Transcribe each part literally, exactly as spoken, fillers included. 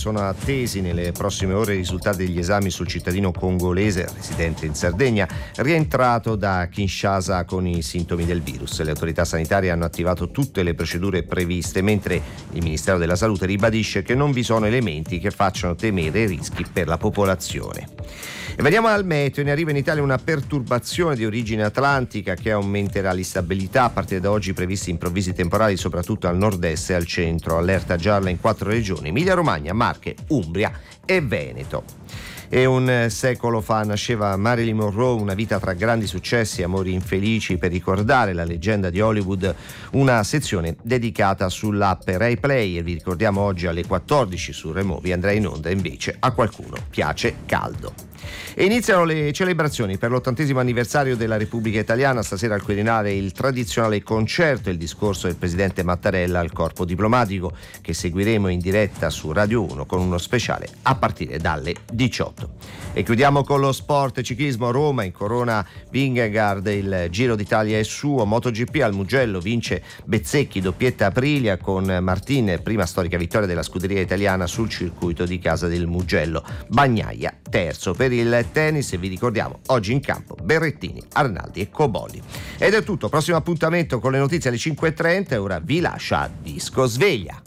sono attesi nelle prossime ore i risultati degli esami sul cittadino congolese residente in Sardegna, rientrato da Kinshasa con i sintomi del virus. Le autorità sanitarie hanno attivato tutte le procedure previste, mentre il Ministero della Salute ribadisce che non vi sono elementi che facciano temere rischi per la popolazione. E veniamo al meteo. Ne arriva in Italia una perturbazione di origine atlantica che aumenterà l'instabilità. A partire da oggi previsti improvvisi temporali soprattutto al nord-est e al centro. Allerta gialla in quattro regioni: Emilia Romagna, Marche, Umbria e Veneto. E un secolo fa nasceva Marilyn Monroe, una vita tra grandi successi e amori infelici. Per ricordare la leggenda di Hollywood, una sezione dedicata sull'app Rai Play, e vi ricordiamo oggi alle quattordici su Rai Movi andrà in onda invece A qualcuno piace caldo. E iniziano le celebrazioni per l'ottantesimo anniversario della Repubblica Italiana. Stasera al Quirinale il tradizionale concerto e il discorso del presidente Mattarella al corpo diplomatico, che seguiremo in diretta su Radio uno con uno speciale a partire dalle diciotto. E chiudiamo con lo sport ciclismo. Roma, in Corona Vingegaard, il Giro d'Italia è suo. MotoGP al Mugello vince Bezzecchi, doppietta Aprilia con Martin, prima storica vittoria della scuderia italiana sul circuito di casa del Mugello. Bagnaia terzo. Per il tennis, e vi ricordiamo oggi in campo Berrettini, Arnaldi e Cobolli. Ed è tutto, prossimo appuntamento con le notizie alle cinque e trenta e ora vi lascia a Disco Sveglia.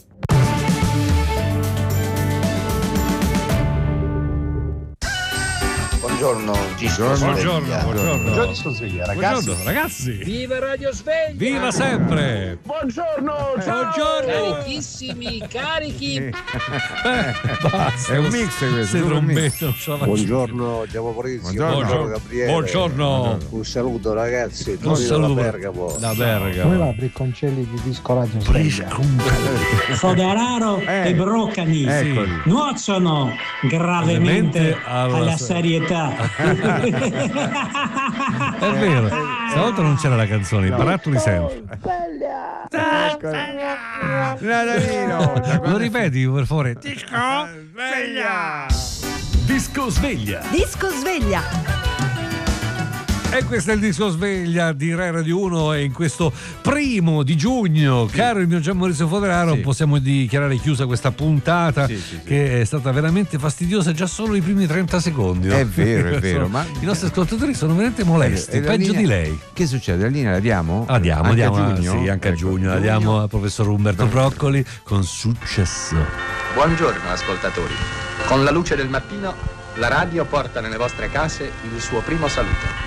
Buongiorno, Disco buongiorno, Sveglia. buongiorno, buongiorno. Buongiorno, Disco Sveglia, ragazzi. Buongiorno, ragazzi. Viva Radio Sveglia! Viva sempre! Buongiorno, ciao! Buongiorno! Carichissimi, carichi! Eh, basta. È un mix questo. Se trombetta. Buongiorno, Giacomo Porizzi. Buongiorno. Gabriele. Buongiorno. Un saluto, ragazzi. Un Tutti saluto. da Bergamo. Da Bergamo. Come va, Bricconcelli di Disco Radio Sveglia? Foderaro Eh. e Broccani Eccoli. nuociono gravemente alla- alla serietà. È vero, stavolta non c'era la canzone, i barattoli sempre. Natalino. Lo ripeti per favore? Disco Sveglia. Disco Sveglia. Disco Sveglia. E questo è il Disco Sveglia di Rai Radio uno, e in questo primo di giugno, caro il mio Gian Maurizio Foderaro, Sì. possiamo dichiarare chiusa questa puntata Sì, sì, sì. che è stata veramente fastidiosa già solo i primi trenta secondi. No? È vero, è vero, ma- I nostri ascoltatori sono veramente molesti, E la peggio linea- di lei. Che succede? La linea la diamo? La diamo, Anche diamo, a giugno? sì, anche a Ecco, giugno, la diamo al professor Umberto Broccoli con successo. Buongiorno ascoltatori. Con la luce del mattino, la radio porta nelle vostre case il suo primo saluto.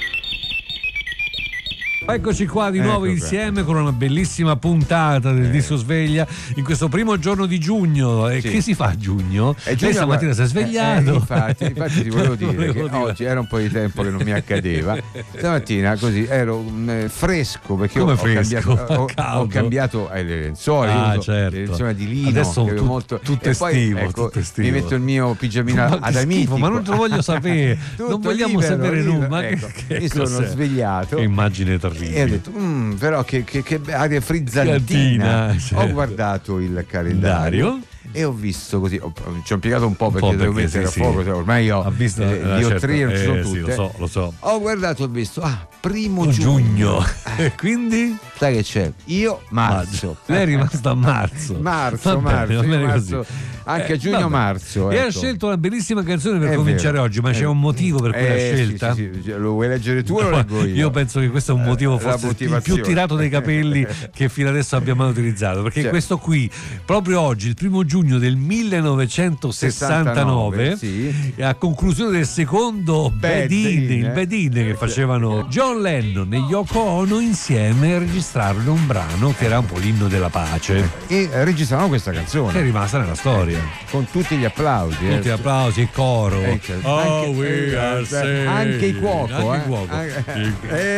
Eccoci qua di nuovo Ecco qua. insieme con una bellissima puntata del Eh. Disco Sveglia in questo primo giorno di giugno. E Sì. che si fa a giugno? E Lei giugno, stamattina si è guarda, svegliato. eh, eh, infatti, infatti ti volevo dire Volevo che dire. oggi era un po' di tempo che non mi accadeva. Stamattina così ero mm, eh, fresco perché Come ho, fresco? ho cambiato, ho, Caldo. ho cambiato eh, le lenzuola, Ah, io uso certo. le lenzuola di lino. Adesso che avevo tu- molto, tutto e poi, estivo, ecco, tutto estivo. mi metto il mio pigiamino Ma che adamitico. schifo, ma non te lo voglio sapere. Tutto Non vogliamo libero, sapere libero. nulla. Ma che- Ecco, che mi sono cos'è? svegliato Che immagine terribile. e ho detto "Mm, però che, che, che aria frizzantina". Frizzantina, certo. Ho guardato il calendario Dario? e ho visto così, ho- ci ho impiegato un po' Un perché po' devo perché mettere sì, a fuoco, sì. cioè, ormai ho Ha visto eh, eh, diottrie, non ci sono eh, sì, tutte. lo so, lo so. Ho guardato, ho visto, ah, primo Giugno. giugno. E quindi? Sai che c'è? Io marzo. Lei è rimasta a marzo. Marzo, Va bene, marzo, va bene io così. marzo, anche a Eh, giugno, vabbè. marzo. E ha ecco. scelto una bellissima canzone per È cominciare vero. oggi, ma Eh, c'è un motivo per cui l'ha eh, sì, scelta? sì, sì, lo vuoi leggere tu o lo leggo io? Io penso che questo è un motivo Eh, la forse più motivazione. tirato dei capelli che fino adesso abbiamo mai utilizzato, perché Cioè. questo qui, proprio oggi, il primo giugno del millenovecentosessantanove, sì. a conclusione del secondo Bed-In, Bed-In, il eh. Bed-In che facevano John Lennon e Yoko Ono insieme, registrarono un brano che era un po' l'inno della pace, E eh, registrarono questa che è canzone rimasta nella storia. con tutti gli applausi. eh. Tutti applausi, il coro. Eh, certo. Oh, Anche- we are anche i cuoco, Anche eh. i cuoco. Anche- Il- eh,